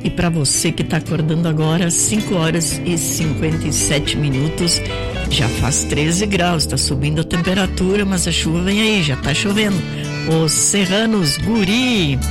E para você que está acordando agora, 5h57, já faz 13 graus, está subindo a temperatura, mas a chuva vem aí, já está chovendo. Os Serranos Guri.